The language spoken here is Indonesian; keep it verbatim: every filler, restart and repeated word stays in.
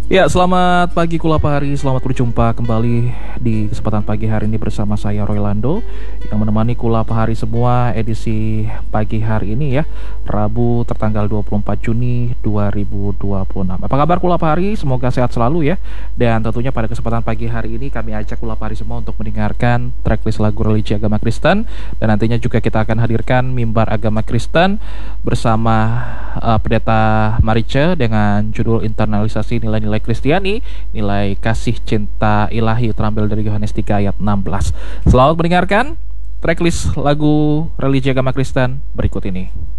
Ya, selamat pagi Kulapa Hari, selamat berjumpa kembali di kesempatan pagi hari ini bersama saya Roy Lando yang menemani Kulapa Hari semua edisi pagi hari ini ya, Rabu tertanggal dua puluh empat Juni dua ribu dua puluh enam. Apa kabar Kulapa Hari? Semoga sehat selalu ya. Dan tentunya pada kesempatan pagi hari ini kami ajak Kulapa Hari semua untuk mendengarkan tracklist lagu religi agama Kristen, dan nantinya juga kita akan hadirkan mimbar agama Kristen bersama uh, Pendeta Marice dengan judul internalisasi nilai-nilai Kristiani, nilai kasih cinta ilahi terambil dari Yohanes tiga ayat enam belas. Selamat mendengarkan tracklist lagu religi agama Kristen berikut ini.